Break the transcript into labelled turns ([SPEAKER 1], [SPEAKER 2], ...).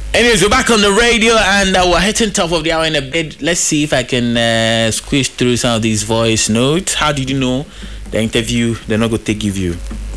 [SPEAKER 1] Anyways, we're back on the radio and we're hitting top of the hour in a bit. Let's see if I can squeeze through some of these voice notes. How did you know the interview they're not going to give you?